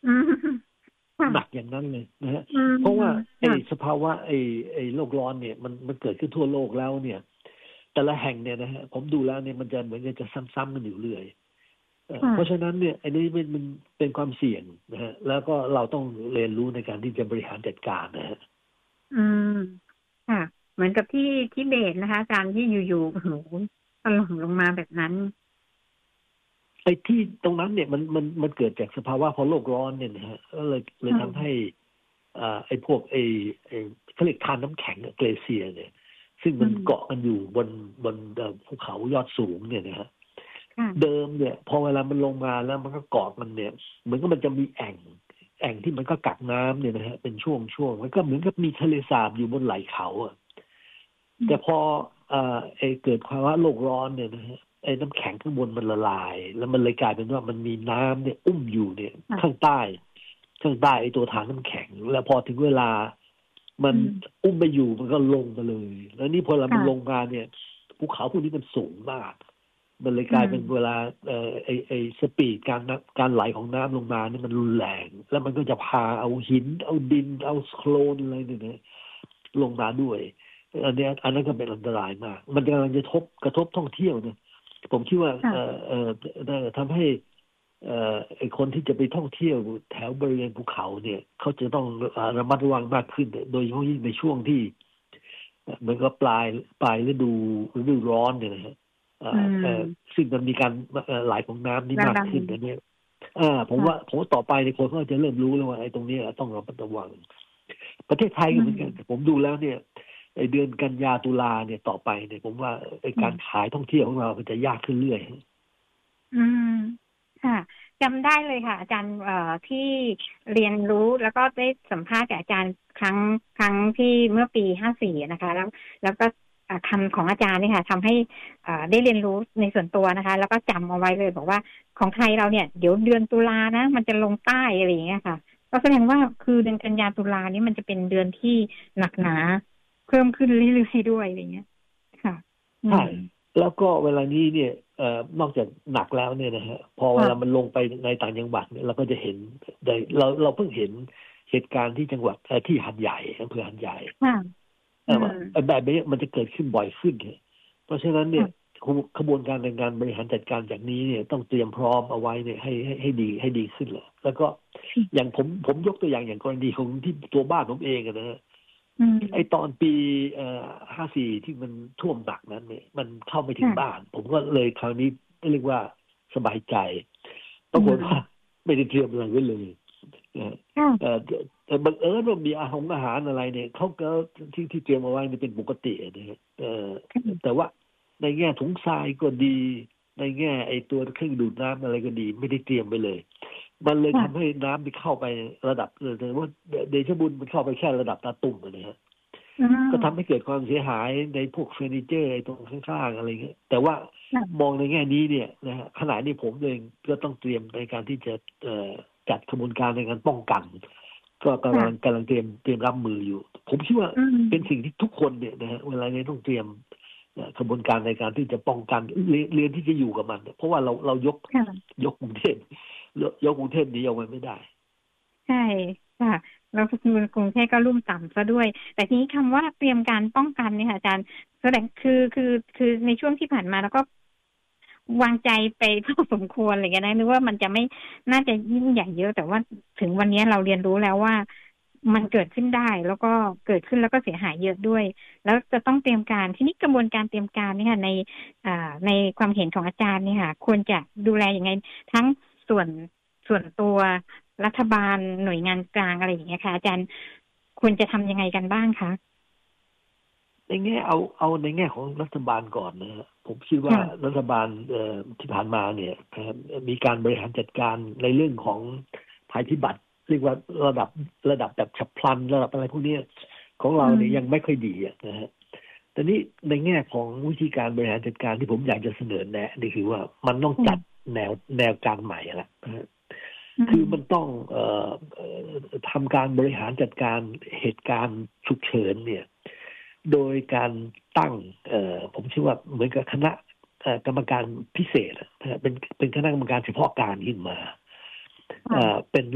อืมค่ะหนักอย่างนั้นเลยนะฮะอืมเพราะว่าไอ้ค่ะสภาวะไอ้โลกร้อนเนี่ยมันเกิดขึ้นทั่วโลกแล้วเนี่ยแต่ละแห่งเนี่ยนะฮะผมดูแล้วเนี่ยมันจะเหมือนกันจะซ้ำๆกันอยู่เรื่อยเพราะฉะค่ะนั้นเนี่ยอันนี้มันเป็นความเสี่ยงนะฮะแล้วก็เราต้องเรียนรู้ในการที่จะบริหารจัดการนะฮะอืมค่ะเหมือนกับที่ทิเบตนะคะอาจารย์ที่อยู่ๆโอ้โหถล่มลงมาแบบนั้นไอ้ที่ตรงนั้นเนี่ยมันเกิดจากสภาวะพอโลกร้อนเนี่ยนะฮะก็เลยทำให้ไอ้พวกไอ้เขาเรียกธารน้ำแข็งเกลเซียร์เนี่ยซึ่งอืมันมเกาะกันอยู่บนภูเขายอดสูงเนี่ยนะฮะค่ะเดิมเนี่ยพอเวลามันลงมาแล้วมันก็เกาะมันเนี่ยเหมือนกับมันจะมีแอ่งที่มันก็กักน้ำเนี่ยนะฮะเป็นช่วงมันก็เหมือนกับมีทะเลสาบอยู่บนไหล่เขาอ่ะแต่พอไอ้เกิดภาวะโลกร้อนเนี่ยนะฮะไอ้น้ำแข็งข้างบนมันละลายแล้วมันเลยกลายเป็นว่ามันมีน้ำเนี่ยอุ้มอยู่เนี่ยค่ะข้างใต้ไอ้ตัวถังน้ำแข็งแล้วพอถึงเวลามันอืมอุ้มไปอยู่มันก็ลงมาเลยแล้วนี่พอมันลงค่ะมาเนี่ยภูเขาพวกนี้มันสูงมากมันเลยอืมกลายเป็นเวลาไอ้สปีดการไหลของน้ำลงมานี่มันรุนแรงแล้วมันก็จะพาเอาหินเอาดินเอาโคลนอะไรเนี่ยลงมาด้วยอันนั้นก็เป็นอันตรายมากมันกำลังจะกระทบท่องเที่ยวเนี่ยผมคิดว่าค่ะทำให้ไอ้คนที่จะไปท่องเที่ยวแถวบริเวณภูเขาเนี่ยเขาจะต้องระมัดระวังมากขึ้นโดยเฉพาะยิ่งในช่วงที่เหมือนกับปลายฤดูร้อนเนี่ยนะฮะอืซึ่งมมันมีการไหลของน้ำนี่ระบมากขึ้นอันนี้ผมว่าต่อไปในคนก็จะเริ่มรู้แล้วว่าไอ้ตรงนี้ต้องระมัดระวังประเทศไทยอืก็เหมือนกันมผมดูแล้วเนี่ยไอ้เดือนกันยาตุลาเนี่ยต่อไปเนี่ยผมว่าไอ้การอืมขายท่องเที่ยวของเรามันจะยากขึ้นเรื่อยอืมค่ะจำได้เลยค่ะอาจารย์ที่เรียนรู้แล้วก็ได้สัมภาษณ์กับอาจารย์ครั้งที่เมื่อปี54นะคะแล้วก็คำของอาจารย์นี่ค่ะทำให้ได้เรียนรู้ในส่วนตัวนะคะแล้วก็จำเอาไว้เลยบอกว่าของไทยเราเนี่ยเดี๋ยวเดือนตุลานะมันจะลงใต้อะไรอย่างเงี้ยค่ะก็แสดงว่าคือเดือนกันยาตุลานี่มันจะเป็นเดือนที่หนักหนาเพิ่มขึ้นเรื่อยๆด้วยอะไรอย่างเงี้ยค่ะอืใช่มแล้วก็เวลานี้เนี่ยนอกจากหนักแล้วเนี่ยนะฮะพอเวลามันค่ะลงไปในต่างจังหวัดเนี่ยเราก็จะเห็นเราเพิ่งเห็นเหตุการณ์ที่จังหวัดที่หาดใหญ่อำเภอหาดใหญ่ค่ะอืมแบบนี้มันจะเกิดขึ้นบ่อยขึ้นเนี่ยเพราะฉะนั้นเนี่ยค่ะขบวนการในการบริหารจัดการจากนี้เนี่ยต้องเตรียมพร้อมเอาไว้เนี่ยให้ดีขึ้นเลยแล้วก็อย่างผมยกตัวอย่างกรณีของที่ตัวบ้านผมเองนะฮะอืมไอตอนปี54ที่มันท่วมหนักนั้นเนี่ยมันเข้าไม่ถึงค่ะบ้านผมก็เลยคราวนี้เรียกว่าสบายใจปอืรากฏว่ามไม่ได้เตรียมอะไรไว้เลยนะฮะค่ะเอ่อแต่บังเอิญว่ามีอาหารอะไรเนี่ยเขาก็ที่เตรียมเอาไว้เนี่ยเป็นปกตินะฮะแต่ว่าในแง่ถุงทรายก็ดีในแง่ไอตัวเครื่องดูดน้ำอะไรก็ดีไม่ได้เตรียมไปเลยมันเลยค่ะทำให้น้ำที่เข้าไประดับแต่ว่าเดชบุญมันเข้าไปแค่ระดับตาตุ่มนะฮะอืก็ทำให้มเกิดความเสียหายในพวกเฟอร์นิเจอร์ไอ้ตรงข้างๆอะไรเงี้ยแต่ว่าค่ะมองในแง่นี้เนี่ยนะฮะขณะนี้ผมเองก็ต้องเตรียมในการที่จะจัดกระบวนการในการป้องกันก็กำลังเตรียมรับมืออยู่ผมคิดว่าอืมเป็นสิ่งที่ทุกคนเนี่ยนะฮะเวลานี้ต้องเตรียมกระบวนการในการที่จะป้องกันเรียนที่จะอยู่กับมันเพราะว่าเราค่ะยกกรุงเทพนี้เอาไว้ไม่ได้ใช่ค่ะแล้วกรุงเทพก็ลุ่มต่ำซะด้วยแต่ทีนี้คำว่าเตรียมการป้องกันเนี่ยค่ะอาจารย์แสดงคือในช่วงที่ผ่านมาแล้วก็วางใจไปพอสมควรอะไรเงี้ยนะนึกว่ามันจะไม่น่าจะยิ่งใหญ่เยอะแต่ว่าถึงวันนี้เราเรียนรู้แล้วว่ามันเกิดขึ้นได้แล้วก็เกิดขึ้นแล้วก็เสียหายเยอะด้วยแล้วจะต้องเตรียมการทีนี้กระบวนการเตรียมการเนี่ยค่ะในความเห็นของอาจารย์เนี่ยค่ะควรจะดูแลยังไงทั้งส่วนส่วนตัวรัฐบาลหน่วยงานกลางอะไรอย่างเงี้ยค่ะอาจารย์ควรจะทำยังไงกันบ้างคะในแง่เอาในแง่ของรัฐบาลก่อนนะฮะผมคิดว่าค่ะรัฐบาลที่ผ่านมาเนี่ยมีการบริหารจัดการในเรื่องของภัยพิบัติเรียกว่าระดับแบบฉับพลันระดับอะไรพวกนี้ของอืเราเนี่ยยังมไม่ค่อยดีนะฮะแต่นี้ในแง่ของวิธีการบริหารจัดการที่ผมอยากจะเสนอแนะนี่คือว่ามันต้องจัดแนวการใหม่ละนะฮะอืคือมันมต้องทำการบริหารจัดการเหตุการณ์ฉุกเฉินเนี่ยโดยการตั้งผมเชื่อว่าเหมือนกับคณะกรรมการพิเศษนะฮะเป็นคณะกรรมการเฉพาะการขึ้นมาค่ะเป็น